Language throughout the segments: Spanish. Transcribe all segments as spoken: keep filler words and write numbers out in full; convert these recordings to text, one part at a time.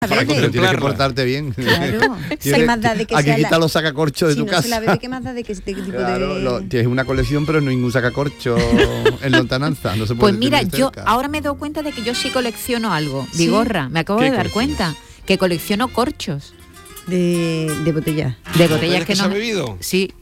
Para Tienes contemplarla. que portarte bien. Claro. Tienes Hay más da de que hay que sea la- quitar los sacacorchos de si tu no casa. se la bebe, ¿qué más da de que este tipo Claro, de...? lo- tienes una colección, pero no hay ningún sacacorcho en lontananza. No se puede Pues mira, tener yo cerca. ahora me he dado cuenta de que yo sí colecciono algo. ¿Sí? Vigorra, me acabo ¿Qué de dar coleccionas? cuenta que colecciono corchos De, de botella. de botellas que se no. ha bebido? Sí.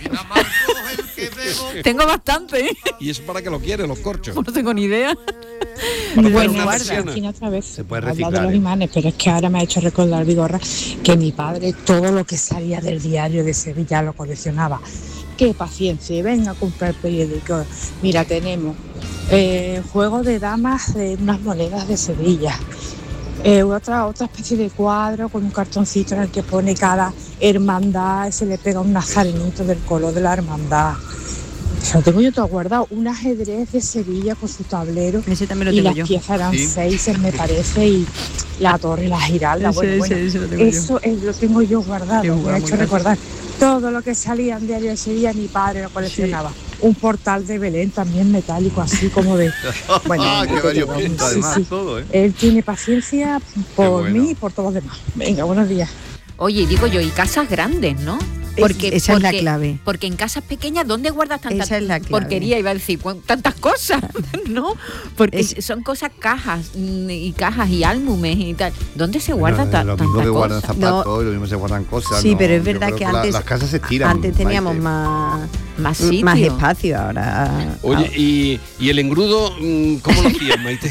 Tengo bastante, ¿Y eso para qué lo quiere, los corchos? no tengo ni idea. Para Bueno, hacer una guarda. persiana. Aquí otra vez Se puede habla reciclar, de los ¿eh? imanes, pero es que ahora me ha hecho recordar, Vigorra, que mi padre todo lo que salía del diario de Sevilla lo coleccionaba. Qué paciencia, venga a comprar periódico. Mira, tenemos eh, juego de damas de unas monedas de Sevilla. Eh, otra, otra especie de cuadro con un cartoncito en el que pone cada hermandad y se le pega un nazarenito del color de la hermandad. Eso lo tengo yo todo guardado. Un ajedrez de Sevilla con su tablero. Ese también lo Y tengo las yo. piezas eran Sí. seis, me parece, y la torre, la giralda. Ese, Bueno, ese, bueno, ese lo tengo yo. eso es- lo tengo yo guardado. Qué Me guay, ha muy hecho grande. recordar todo lo que salía en Diario de Sevilla. Mi padre lo coleccionaba. Un portal de Belén también metálico, así como de. Bueno, Ah, qué que variopinto, tengo, sí, además, sí. todo, ¿eh? Él tiene paciencia por bueno. mí y por todos los demás. Venga, buenos días. Oye, y digo yo, y casas grandes, ¿no? Porque, esa es la porque- clave. Porque en casas pequeñas, ¿dónde guardas tanta Esa es la clave. porquería? Iba a decir, "Cuán- tantas cosas", ¿no? Porque Es- son cosas, cajas mm, y cajas y álbumes y tal. ¿Dónde se guarda Bueno, ta- lo tanta mismo que guardan cosa? zapatos, lo mismo se guardan cosas. Sí, ¿no? pero es Yo verdad creo que la- antes las casas se estiran. antes teníamos Maite. más Más sitio. más espacio ahora. Oye, y, y el engrudo, mm, ¿cómo lo hacías, Maite?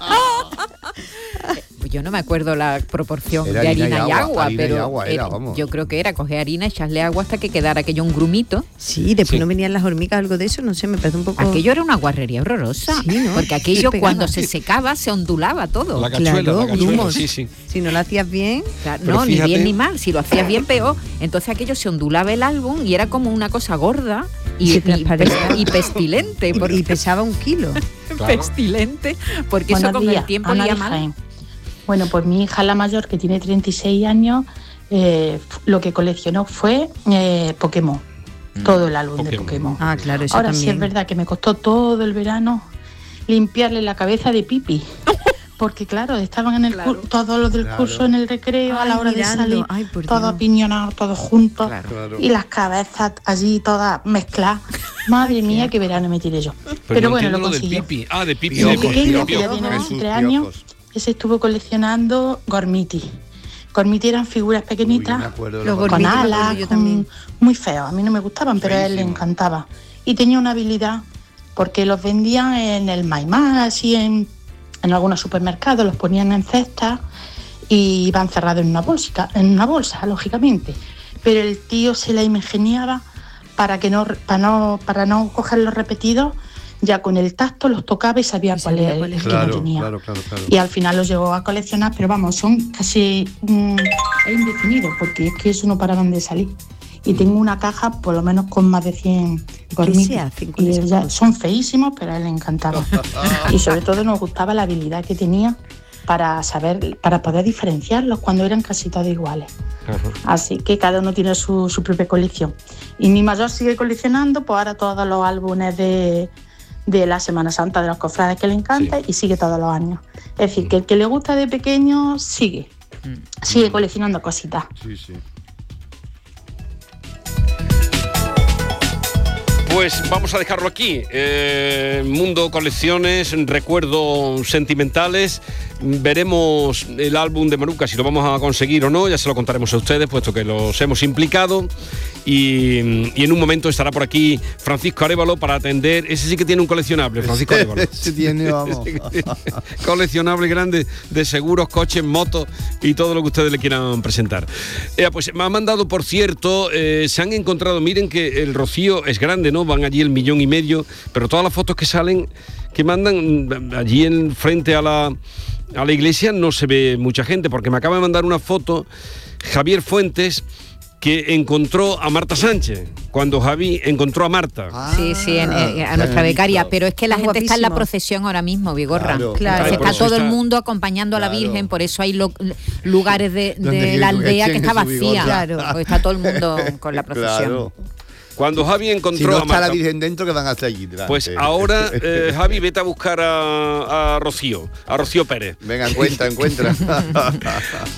Pues yo no me acuerdo la proporción Era de harina harina, y y agua, agua, harina y pero agua era, era- vamos. yo creo que era coger harina, echarle agua hasta que quedara aquello un grumito. Sí, después Sí. no venían las hormigas, algo de eso, no sé, me parece un poco. Aquello era una guarrería horrorosa, Sí, ¿no? porque aquello Se pegaba. cuando se secaba se ondulaba todo. La cachuela, Claro, la cachuela, grumos. sí, sí. Si no lo hacías bien, Claro, Pero no, ni fíjate- bien ni mal. Si lo hacías bien, peor. Entonces aquello se ondulaba el álbum y era como una cosa gorda y, Sí, y, transparente. pes- y pestilente. y, porque- y pesaba un kilo. Claro. pestilente, porque eso Buenos con el días, tiempo Ana olía de mal. Jaén. Bueno, pues mi hija la mayor, que tiene treinta y seis años, eh, lo que coleccionó fue eh, Pokémon, todo el álbum de Pokémon. Pokémon. Ah, claro, eso Ahora sí también. es verdad que me costó todo el verano limpiarle la cabeza de pipi. Porque claro, estaban en el Claro. cur- todos los del Claro. curso en el recreo a Ay, la hora mirando. de salir, Ay, por todos Dios. apiñonados, todos juntos, Claro. Claro. y las cabezas allí todas mezcladas. Madre mía, qué verano me tiré yo. Pero, no bueno, entiendo lo lo del consiguió. pipi. Ah, de pipi. Piojos, de pequeño, pipi, que ya piojos. tiene Jesús, veintitrés años, piojos. ese estuvo coleccionando gormiti. Gormiti eran figuras Uy, pequeñitas, me acuerdo de Los los con gormiti me alas, acuerdo yo con- también. muy feos. A mí no me gustaban, pero a él le Feísimo. encantaba. Y tenía una habilidad, porque los vendían en el Maimar, así en, en algunos supermercados, los ponían en cestas y iban cerrados en una bolsa, en una bolsa, lógicamente. Pero el tío se la ingeniaba para que no, para no, para no cogerlos repetidos, ya con el tacto los tocaba y sabía Y cuál sabía era cuál el era. que no Claro, tenía. claro, claro, claro. Y al final los llegó a coleccionar, pero vamos, son casi mm, es indefinido, porque es que eso no paraban de salir. Y tengo una caja por lo menos con más de cien gormitis. se hacen con Y esas ya- cosas? son feísimos, pero a él le encantaba. Y sobre todo nos gustaba la habilidad que tenía para saber, para poder diferenciarlos cuando eran casi todos iguales. Ajá. Así que cada uno tiene su, su propia colección. Y mi mayor sigue coleccionando, pues ahora todos los álbumes de, de la Semana Santa de los cofrades que le encanta, Sí. y sigue todos los años. Es decir, que el que le gusta de pequeño sigue, sigue coleccionando cositas. Sí, sí. Pues vamos a dejarlo aquí. Eh, Mundo Colecciones, recuerdos sentimentales. Veremos el álbum de Maruca, si lo vamos a conseguir o no. Ya se lo contaremos a ustedes, puesto que los hemos implicado. Y, y en un momento estará por aquí Francisco Arévalo para atender. Ese sí que tiene un coleccionable, Francisco Arévalo. Ese tiene, vamos. Coleccionable grande de seguros, coches, motos y todo lo que ustedes le quieran presentar. Eh, pues me ha mandado, por cierto, eh, se han encontrado, miren que el Rocío es grande, ¿no? Van allí el millón y medio, pero todas las fotos que salen, que mandan allí en frente a la, a la iglesia, no se ve mucha gente, porque me acaba de mandar una foto Javier Fuentes, que encontró a Marta Sánchez, cuando Javi encontró a Marta. Ah, Sí, sí, en- en- ya a nuestra he becaria, visto. pero es que la Muy gente está en la guapísimo. procesión ahora mismo, Vigorra. Claro, claro. Entonces Por está eso todo el está- mundo acompañando a la Claro. Virgen, por eso hay lo- lugares de, Donde de quiere la que aldea que echen está su vacía. Vigorra. Claro. Porque está todo el mundo con la procesión. Claro. Cuando Javi Si encontró no a está Marta... la Virgen dentro, que van hasta allí. delante. Pues ahora, eh, Javi, vete a buscar a, a Rocío, a Rocío Pérez. Venga, encuentra, encuentra.